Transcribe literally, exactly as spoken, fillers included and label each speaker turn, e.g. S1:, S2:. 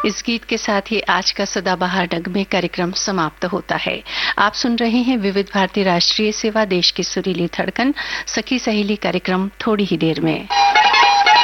S1: इस गीत के साथ ही आज का सदाबहार नगमे कार्यक्रम समाप्त होता है। आप सुन रहे हैं विविध भारती राष्ट्रीय सेवा, देश की सुरीली धड़कन, सखी सहेली कार्यक्रम थोड़ी ही देर में।